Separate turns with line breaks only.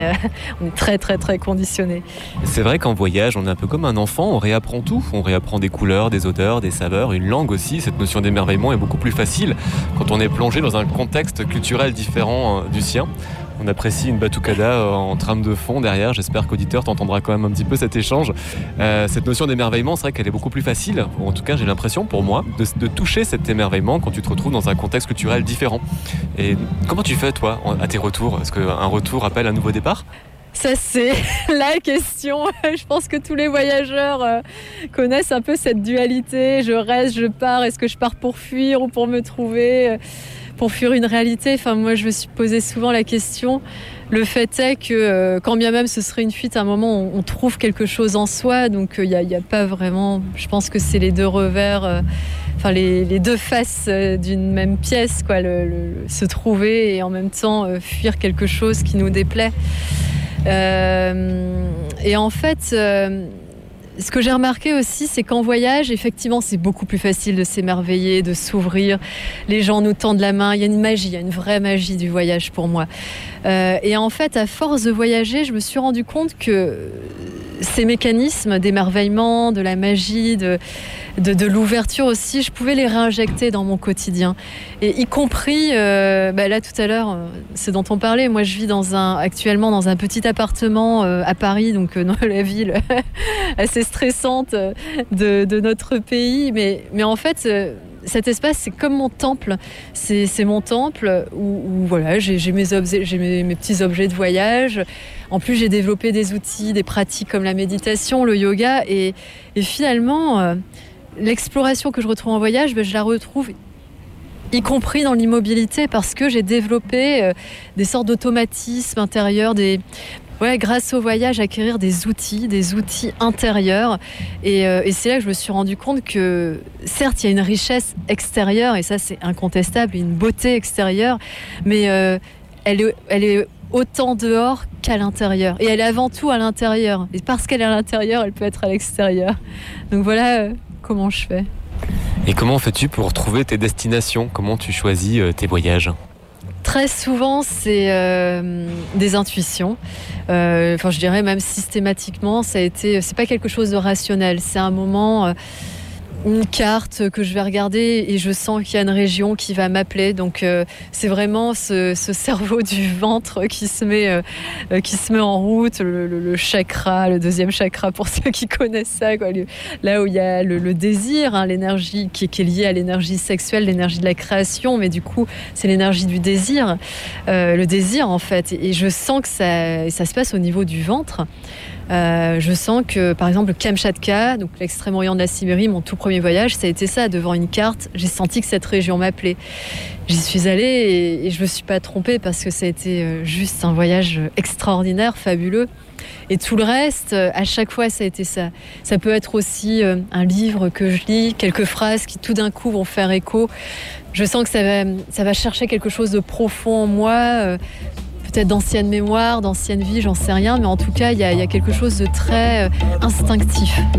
On est très très très conditionné.
C'est vrai qu'en voyage, on est un peu comme un enfant, on réapprend tout. On réapprend des couleurs, des odeurs, des saveurs, une langue aussi. Cette notion d'émerveillement est beaucoup plus facile quand on est plongé dans un contexte culturel différent du sien. On apprécie une batucada en trame de fond derrière. J'espère qu'auditeur t'entendra quand même un petit peu cet échange. Cette notion d'émerveillement, c'est vrai qu'elle est beaucoup plus facile. En tout cas, j'ai l'impression pour moi de toucher cet émerveillement quand tu te retrouves dans un contexte culturel différent. Et comment tu fais toi à tes retours ? Est-ce qu'un retour appelle un nouveau départ ?
Ça, c'est la question. Je pense que tous les voyageurs connaissent un peu cette dualité. Je reste, je pars. Est-ce que je pars pour fuir ou pour me trouver ? Pour fuir une réalité. Enfin, moi, je me suis posé souvent la question. Le fait est que, quand bien même ce serait une fuite, à un moment, on trouve quelque chose en soi. Donc, il n'y a pas vraiment... Je pense que c'est les deux revers... les deux faces d'une même pièce, quoi. Se trouver et en même temps fuir quelque chose qui nous déplaît. Et en fait... Ce que j'ai remarqué aussi, c'est qu'en voyage, effectivement, c'est beaucoup plus facile de s'émerveiller, de s'ouvrir. Les gens nous tendent la main. Il y a une magie, il y a une vraie magie du voyage pour moi. Et en fait, à force de voyager, je me suis rendu compte que ces mécanismes d'émerveillement, de la magie, de l'ouverture aussi, je pouvais les réinjecter dans mon quotidien. Et y compris, là tout à l'heure, c'est dont on parlait, moi je vis actuellement dans un petit appartement à Paris, donc dans la ville assez stressante de notre pays. Mais en fait... cet espace, c'est comme mon temple. C'est mon temple où voilà, j'ai mes petits objets de voyage. En plus, j'ai développé des outils, des pratiques comme la méditation, le yoga. Et finalement, l'exploration que je retrouve en voyage, je la retrouve y compris dans l'immobilité, parce que j'ai développé des sortes d'automatismes intérieurs, grâce au voyage, acquérir des outils intérieurs. Et c'est là que je me suis rendu compte que, certes, il y a une richesse extérieure, et ça, c'est incontestable, une beauté extérieure, mais elle est autant dehors qu'à l'intérieur. Et elle est avant tout à l'intérieur. Et parce qu'elle est à l'intérieur, elle peut être à l'extérieur. Donc voilà comment je fais.
Et comment fais-tu pour trouver tes destinations ? Comment tu choisis tes voyages ?
Très souvent, c'est des intuitions. Je dirais même systématiquement, c'est pas quelque chose de rationnel. C'est un moment, une carte que je vais regarder et je sens qu'il y a une région qui va m'appeler. Donc, c'est vraiment ce cerveau du ventre qui se met en route, le chakra, le deuxième chakra pour ceux qui connaissent ça, quoi. Là où il y a le désir, l'énergie qui est liée à l'énergie sexuelle, l'énergie de la création, mais du coup, c'est l'énergie du désir. Le désir, en fait. Et je sens que ça se passe au niveau du ventre. Je sens que, par exemple, le Kamchatka, donc l'extrême-orient de la Sibérie, mon tout premier voyage, ça a été ça. Devant une carte, j'ai senti que cette région m'appelait. J'y suis allée et je ne me suis pas trompée, parce que ça a été juste un voyage extraordinaire, fabuleux. Et tout le reste, à chaque fois, ça a été ça. Ça peut être aussi un livre que je lis, quelques phrases qui tout d'un coup vont faire écho. Je sens que ça va chercher quelque chose de profond en moi, peut-être d'anciennes mémoires, d'anciennes vies, j'en sais rien, mais en tout cas, il y a quelque chose de très instinctif